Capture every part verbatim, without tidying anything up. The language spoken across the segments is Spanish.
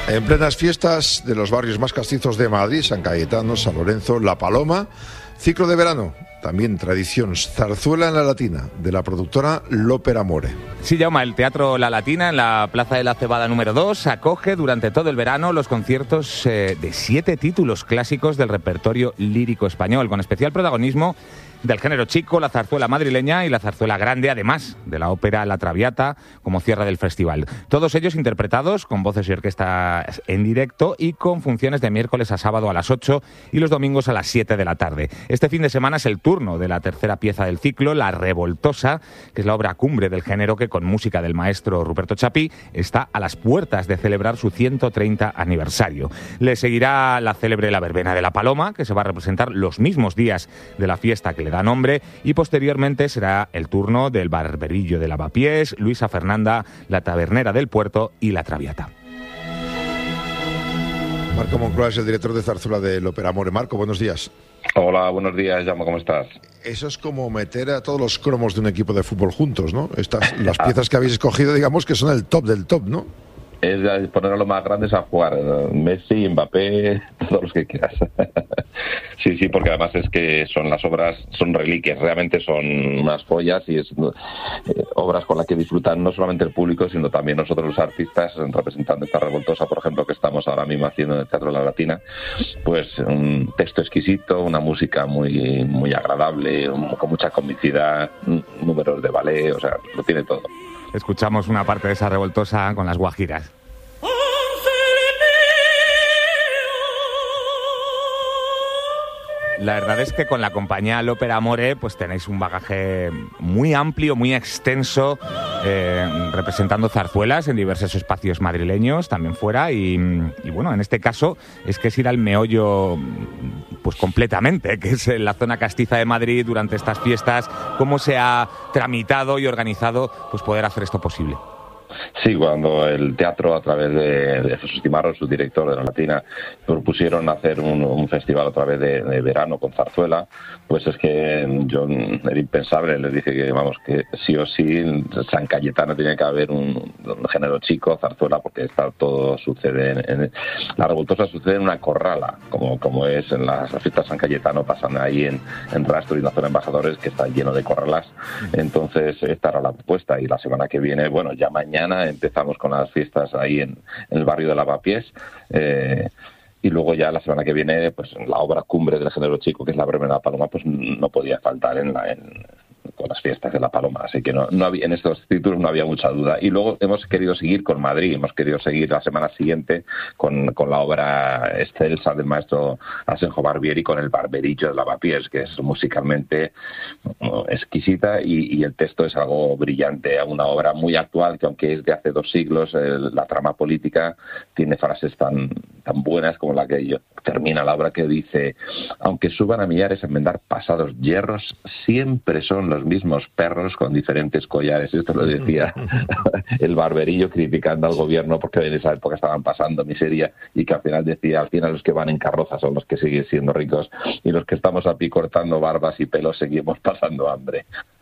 En plenas fiestas de los barrios más castizos de Madrid, San Cayetano, San Lorenzo, La Paloma, ciclo de verano, también tradición, zarzuela en la Latina, de la productora L'Opera Amore. Sí, Jaume, el Teatro La Latina en la Plaza de la Cebada número dos acoge durante todo el verano los conciertos eh, de siete títulos clásicos del repertorio lírico español, con especial protagonismo del género chico, la zarzuela madrileña y la zarzuela grande, además de la ópera La Traviata como cierre del festival. Todos ellos interpretados con voces y orquestas en directo y con funciones de miércoles a sábado a las ocho y los domingos a las siete de la tarde. Este fin de semana es el turno de la tercera pieza del ciclo, La Revoltosa, que es la obra cumbre del género que con música del maestro Ruperto Chapí está a las puertas de celebrar su ciento treinta aniversario. Le seguirá la célebre La Verbena de la Paloma, que se va a representar los mismos días de la fiesta que le da nombre, y posteriormente será el turno del Barberillo de Lavapiés, Luisa Fernanda, La Tabernera del Puerto y La Traviata. Marco Moncloa es el director de zarzuela de L'Opera Amore. Marco, buenos días. Hola, buenos días, Jaume, ¿cómo estás? Eso es como meter a todos los cromos de un equipo de fútbol juntos, ¿no? Estas, las piezas que habéis escogido, digamos que son el top del top, ¿no? Es poner a los más grandes a jugar, Messi, Mbappé, todos los que quieras. Sí, sí, porque además es que son las obras, son reliquias, realmente son unas joyas y es eh, obras con las que disfrutan no solamente el público, sino también nosotros los artistas, representando esta Revoltosa, por ejemplo, que estamos ahora mismo haciendo en el Teatro de la Latina. Pues un texto exquisito, una música muy, muy agradable, un, con mucha comicidad, números de ballet, o sea, lo tiene todo. Escuchamos una parte de esa Revoltosa con las guajiras. La verdad es que con la compañía L'Opera Amore pues tenéis un bagaje muy amplio, muy extenso, eh, representando zarzuelas en diversos espacios madrileños, también fuera, y, y bueno, en este caso es que es ir al meollo pues completamente, que es en la zona castiza de Madrid durante estas fiestas. ¿Cómo se ha tramitado y organizado pues poder hacer esto posible? Sí, cuando el teatro, a través de, de Jesús Timarro, su director de la Latina, propusieron hacer un, un festival a través de, de verano con zarzuela, pues es que yo era impensable, les dije que vamos que sí o sí en San Cayetano tenía que haber un, un género chico, zarzuela, porque está, todo sucede en, en la Revoltosa sucede en una corrala, como, como es en las, las fiestas de San Cayetano, pasan ahí en, en Rastro y en la zona de Embajadores, que está lleno de corralas. Entonces esta era la propuesta, y la semana que viene, bueno, ya mañana empezamos con las fiestas ahí en, en el barrio de Lavapiés, eh, y luego ya la semana que viene pues la obra cumbre del género chico, que es La Verbena de la Paloma, pues no podía faltar en la en, con las fiestas de La Paloma, así que no, no había, en estos títulos no había mucha duda. Y luego hemos querido seguir con Madrid, hemos querido seguir la semana siguiente con, con la obra excelsa del maestro Asenjo Barbieri, con el Barberillo de Lavapiés, que es musicalmente uh, exquisita, y, y el texto es algo brillante, una obra muy actual, que aunque es de hace dos siglos, eh, la trama política tiene frases tan, tan buenas como la que yo, termina la obra, que dice: aunque suban a millares a enmendar pasados hierros, siempre son los mismos perros con diferentes collares. Esto lo decía el Barberillo criticando al gobierno porque en esa época estaban pasando miseria, y que al final decía, al final los que van en carroza son los que siguen siendo ricos, y los que estamos aquí cortando barbas y pelos seguimos pasando hambre.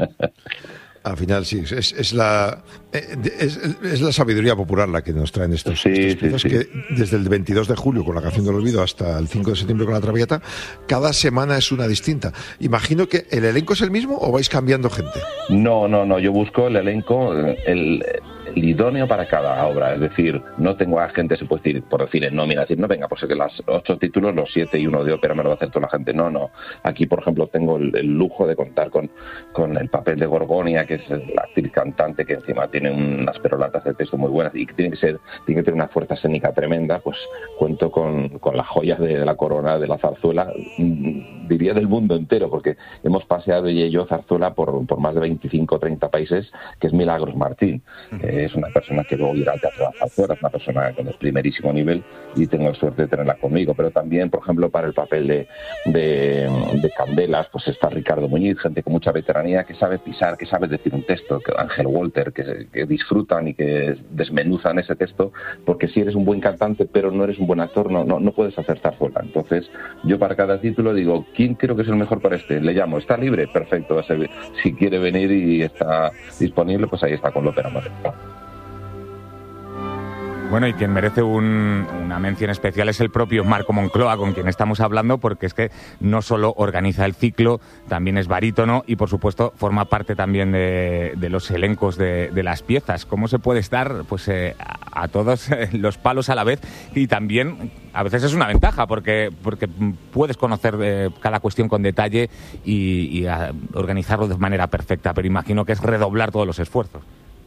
Al final sí, es, es, la, es, es la sabiduría popular la que nos traen estos, sí, estos piezas, sí, sí. Que desde el veintidós de julio con la Canción del Olvido hasta el cinco de septiembre con La Traviata, cada semana es una distinta. Imagino que el elenco es el mismo, ¿o vais cambiando gente? No, no, no, yo busco el elenco, el, el idóneo para cada obra, es decir, no tengo a gente, se puede decir, por decir en nómina, decir, no, venga, pues es que las ocho títulos, los siete y uno de ópera me lo va a hacer toda la gente. No, no, aquí por ejemplo tengo el, el lujo de contar con, con el papel de Gorgonia, que es la actriz cantante, que encima tiene unas perolatas de texto muy buenas y que tiene que ser, tiene que tener una fuerza escénica tremenda. Pues cuento con, con las joyas de, de la corona de la zarzuela, diría del mundo entero, porque hemos paseado ella y yo zarzuela por, por más de veinticinco o treinta países, que es Milagros Martín, que es una persona que luego irá al Teatro de la Zarzuela, es una persona con el primerísimo nivel, y tengo la suerte de tenerla conmigo. Pero también, por ejemplo, para el papel de, de, de Candelas, pues está Ricardo Muñiz, gente con mucha veteranía, que sabe pisar, que sabe decir un texto, que Ángel Walter, que, que disfrutan y que desmenuzan ese texto, porque si eres un buen cantante pero no eres un buen actor, no, no, no puedes hacer zarzuela. Entonces yo para cada título digo, ¿quién creo que es el mejor para este? Le llamo, ¿está libre? Perfecto, si quiere venir y está disponible, pues ahí está con L'Opera Amore. Bueno, y quien merece un, una mención especial es el propio Marco Moncloa, con quien estamos hablando, porque es que no solo organiza el ciclo, también es barítono y, por supuesto, forma parte también de, de los elencos de, de las piezas. ¿Cómo se puede estar pues eh, a, a todos los palos a la vez? Y también, a veces es una ventaja, porque, porque puedes conocer eh, cada cuestión con detalle y, y a, organizarlo de manera perfecta, pero imagino que es redoblar todos los esfuerzos.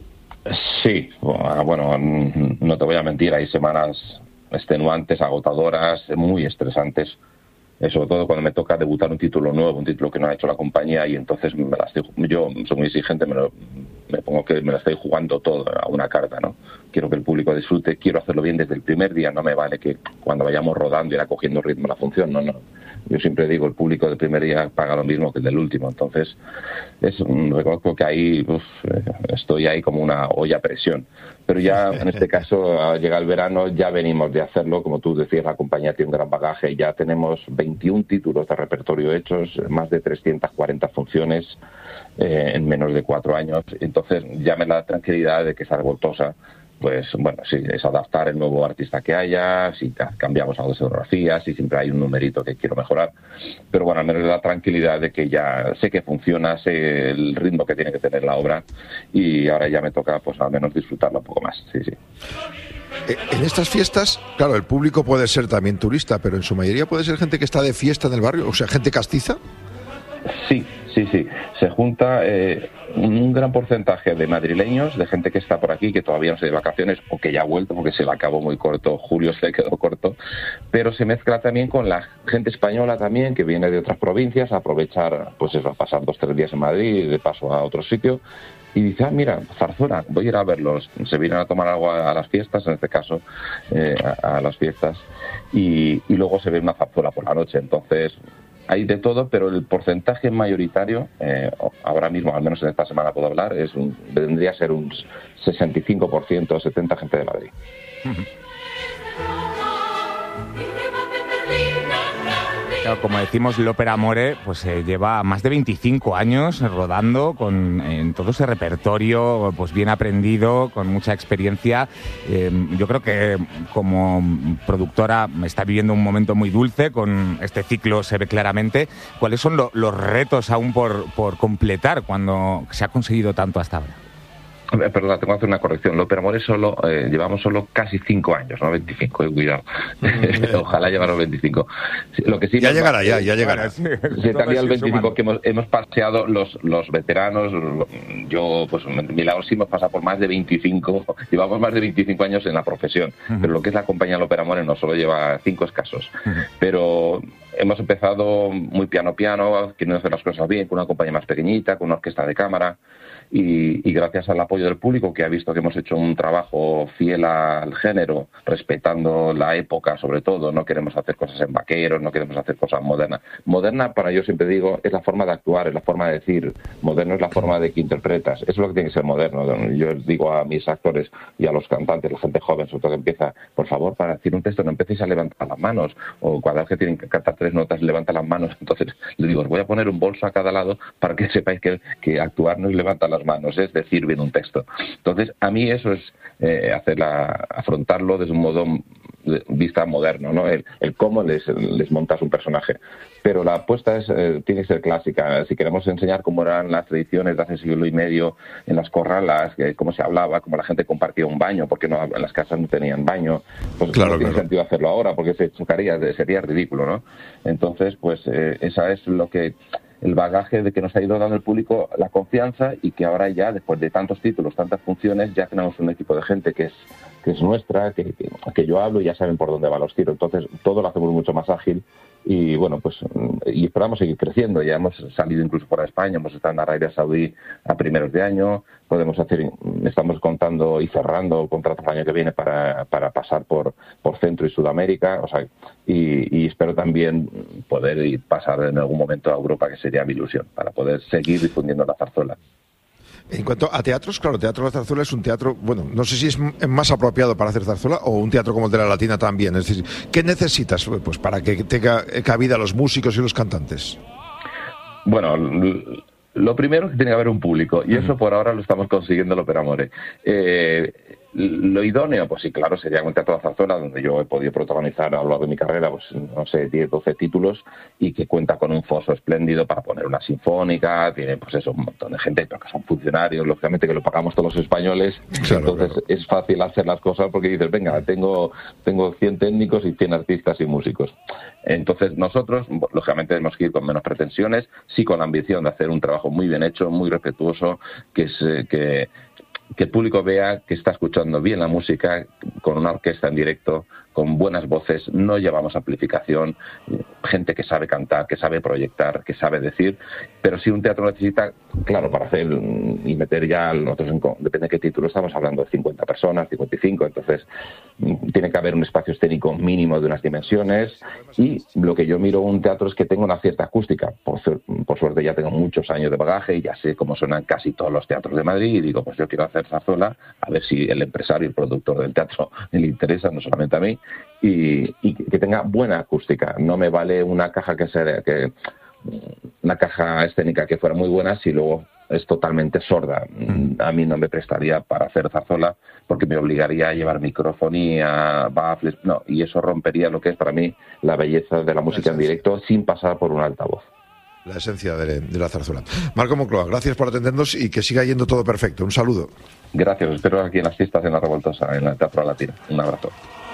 Sí, bueno, no te voy a mentir, hay semanas extenuantes, agotadoras, muy estresantes, sobre todo cuando me toca debutar un título nuevo, un título que no ha hecho la compañía, y entonces me la estoy, yo soy muy exigente, me, lo, me pongo que me la estoy jugando todo a una carta, ¿no? Quiero que el público disfrute, quiero hacerlo bien desde el primer día, no me vale que cuando vayamos rodando irá cogiendo ritmo la función, no, no. Yo siempre digo, el público del primer día paga lo mismo que el del último, entonces es, reconozco que ahí uf, estoy ahí como una olla a presión, pero ya en este caso llega el verano, ya venimos de hacerlo, como tú decías, la compañía tiene un gran bagaje, ya tenemos veintiún títulos de repertorio hechos, más de trescientas cuarenta funciones eh, en menos de cuatro años, entonces ya me da la tranquilidad de que es revoltosa. Pues bueno, sí, es adaptar el nuevo artista que haya, si cambiamos algo de escenografía, si siempre hay un numerito que quiero mejorar, pero bueno, al menos me da tranquilidad de que ya sé que funciona, sé el ritmo que tiene que tener la obra y ahora ya me toca pues al menos disfrutarla un poco más, sí, sí. En estas fiestas, claro, el público puede ser también turista, pero en su mayoría puede ser gente que está de fiesta en el barrio, o sea, gente castiza. Sí, sí, sí. Se junta eh, un gran porcentaje de madrileños, de gente que está por aquí, que todavía no se de vacaciones o que ya ha vuelto porque se le acabó muy corto, julio se le quedó corto, pero se mezcla también con la gente española también, que viene de otras provincias a aprovechar, pues eso, a pasar dos, tres días en Madrid y de paso a otro sitio. Y dice, ah, mira, Zarzuela, voy a ir a verlos. Se vienen a tomar algo a, a las fiestas, en este caso, eh, a, a las fiestas, y, y luego se ve una zarzuela por la noche. Entonces, hay de todo, pero el porcentaje mayoritario, eh, ahora mismo, al menos en esta semana puedo hablar, es un, vendría a ser un sesenta y cinco por ciento, setenta por ciento gente de Madrid. Claro, como decimos, l'Ópera Amore pues eh, lleva más de veinticinco años rodando con en todo ese repertorio pues bien aprendido, con mucha experiencia. Eh, yo creo que como productora está viviendo un momento muy dulce con este ciclo, se ve claramente. ¿Cuáles son lo, los retos aún por, por completar cuando se ha conseguido tanto hasta ahora? Perdón, tengo que hacer una corrección. l'Ópera Amore solo, eh, llevamos solo casi cinco años, no veinticinco, eh, cuidado. Ojalá lleváramos veinticinco. Lo que sí ya llegará, ya, ya llegará. Sí, sí, también el veinticinco que hemos, hemos paseado los, los veteranos, yo, pues, mi lado sí hemos pasado por más de veinticinco, llevamos más de veinticinco años en la profesión, uh-huh. Pero lo que es la compañía l'Ópera Amore no solo lleva cinco escasos, uh-huh. Pero hemos empezado muy piano piano, queriendo hacer las cosas bien, con una compañía más pequeñita, con una orquesta de cámara. Y, y gracias al apoyo del público, que ha visto que hemos hecho un trabajo fiel al género, respetando la época sobre todo, no queremos hacer cosas en vaqueros, no queremos hacer cosas modernas. Moderna, para yo siempre digo, es la forma de actuar, es la forma de decir. Moderno es la forma de que interpretas. Eso es lo que tiene que ser moderno. Yo les digo a mis actores y a los cantantes, la gente joven, sobre todo que empieza, por favor, para decir un texto no empecéis a levantar las manos, o cuando es que tienen que cantar tres notas, levanta las manos. Entonces les digo, os voy a poner un bolso a cada lado para que sepáis que, que actuar no es levantar las manos, es decir bien un texto. Entonces, a mí eso es eh, hacerla, afrontarlo desde un modo de vista moderno, ¿no? El, el cómo les, les montas un personaje. Pero la apuesta es, eh, tiene que ser clásica. Si queremos enseñar cómo eran las tradiciones de hace siglo y medio en las corralas, eh, cómo se hablaba, cómo la gente compartía un baño, porque no, en las casas no tenían baño, pues claro, no tiene claro. sentido hacerlo ahora, porque se chocaría, sería ridículo, ¿no? Entonces, pues eh, esa es lo que el bagaje de que nos ha ido dando el público, la confianza, y que ahora ya, después de tantos títulos, tantas funciones, ya tenemos un equipo de gente que es que es nuestra, que, que, que yo hablo y ya saben por dónde van los tiros. Entonces, todo lo hacemos mucho más ágil y, bueno, pues y esperamos seguir creciendo. Ya hemos salido incluso fuera de España, hemos estado en Arabia Saudí a primeros de año, podemos hacer, estamos contando y cerrando contratos el año que viene para, para pasar por, por Centro y Sudamérica, o sea, y, y espero también poder ir, pasar en algún momento a Europa, que sería mi ilusión, para poder seguir difundiendo la zarzuela. En cuanto a teatros, claro, Teatro de la Zarzuela es un teatro, bueno, no sé si es más apropiado para hacer zarzuela o un teatro como el de la Latina también. Es decir, ¿qué necesitas pues para que tenga cabida los músicos y los cantantes? Bueno, lo primero es que tiene que haber un público, y eso por ahora lo estamos consiguiendo en l'Ópera Amore. Eh, Lo idóneo, pues sí, claro, sería un teatro de zarzuela donde yo he podido protagonizar a lo largo de mi carrera, pues no sé, diez, doce títulos y que cuenta con un foso espléndido para poner una sinfónica, tiene pues eso, un montón de gente, pero que son funcionarios, lógicamente que lo pagamos todos los españoles, claro, entonces claro. Es fácil hacer las cosas porque dices, venga, tengo, tengo cien técnicos y cien artistas y músicos. Entonces nosotros, lógicamente, tenemos que ir con menos pretensiones, sí con la ambición de hacer un trabajo muy bien hecho, muy respetuoso, que es eh, que que el público vea que está escuchando bien la música, con una orquesta en directo, con buenas voces, no llevamos amplificación, gente que sabe cantar, que sabe proyectar, que sabe decir, pero si un teatro necesita, claro, para hacer y meter ya, nosotros en, depende de qué título, estamos hablando de cincuenta personas, cincuenta y cinco, entonces tiene que haber un espacio escénico mínimo de unas dimensiones, y lo que yo miro un teatro es que tenga una cierta acústica. Por, por suerte ya tengo muchos años de bagaje y ya sé cómo suenan casi todos los teatros de Madrid, y digo, pues yo quiero hacer zarzuela, a ver si el empresario y el productor del teatro le interesa, no solamente a mí, y, y que tenga buena acústica. No me vale una caja que sea que una caja escénica que fuera muy buena si luego es totalmente sorda. A mí no me prestaría para hacer zarzuela porque me obligaría a llevar microfonía, baffles, no, y eso rompería lo que es para mí la belleza de la música en directo sin pasar por un altavoz. La esencia de, de la zarzuela. Marco Moncloa, gracias por atendernos y que siga yendo todo perfecto. Un saludo. Gracias, espero aquí en las fiestas en La Revoltosa, en el Teatro Latina. Un abrazo.